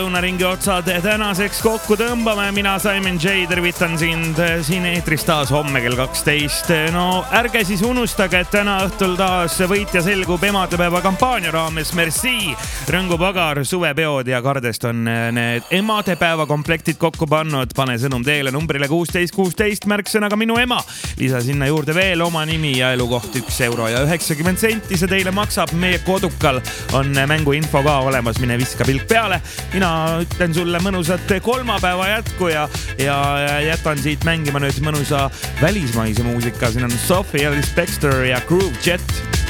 Lõunaringi otsad tänaseks kokku tõmbame. Mina Simon J tervitan sind siin eetris taas homme kell 12. No ärge siis unustage, et täna õhtul taas võitja selgub emadepäeva kampaania raames. Merci, Rõngu Pagar, suvepeod ja Kardest on need emadepäeva komplektid kokku pannud. Pane sõnum teele numbrile 1616 märksõnaga minu ema. Lisa sinna juurde veel oma nimi ja elukoht €1.90. See teile maksab. Meie kodukal on mänguinfo ka olemas. Mine viska pilk peale. Mina ütlen sulle mõnusat kolmapäeva jätku ja jätan siit mängima nüüd mõnusa välismaise muusika. Siin on Sophie Ellis Baxter ja Groove Jet.